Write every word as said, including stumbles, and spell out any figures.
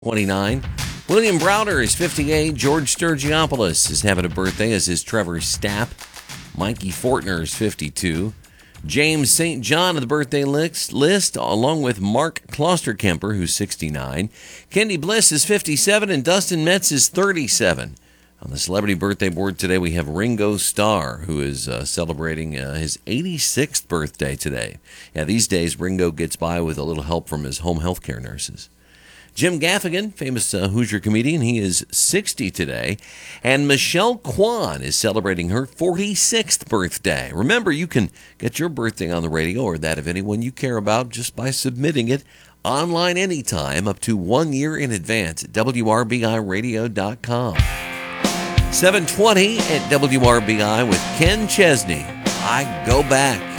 twenty-nine. William Browder is fifty-eight. George Sturgiopoulos is having a birthday, as is Trevor Stapp. Mikey Fortner is fifty-two. James Saint John of the birthday list, list, along with Mark Klosterkemper, who's sixty-nine. Kendi Bliss is fifty-seven, and Dustin Metz is thirty-seven. On the celebrity birthday board today, we have Ringo Starr, who is uh, celebrating uh, his eighty-sixth birthday today. Yeah, these days, Ringo gets by with a little help from his home health care nurses. Jim Gaffigan, famous uh, Hoosier comedian, he is sixty today. And Michelle Kwan is celebrating her forty-sixth birthday. Remember, you can get your birthday on the radio or that of anyone you care about just by submitting it online anytime up to one year in advance at W R B I radio dot com. seven twenty at W R B I with Ken Chesney. I Go Back.